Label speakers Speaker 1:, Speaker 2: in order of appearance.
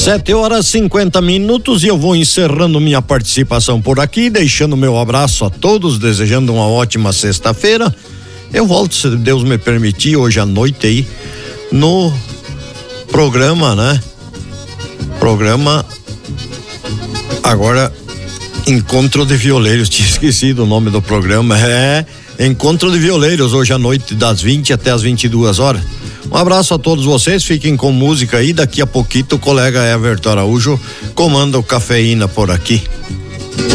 Speaker 1: 7h50 e eu vou encerrando minha participação por aqui, deixando meu abraço a todos, desejando uma ótima sexta-feira. Eu volto, se Deus me permitir, hoje à noite aí, no programa, né? Programa agora Encontro de Violeiros, tinha esquecido o nome do programa, Encontro de Violeiros, hoje à noite das 20 até as 22 horas. Um abraço a todos vocês, fiquem com música aí, daqui a pouquinho o colega Everton Araújo comanda o Cafeína por aqui.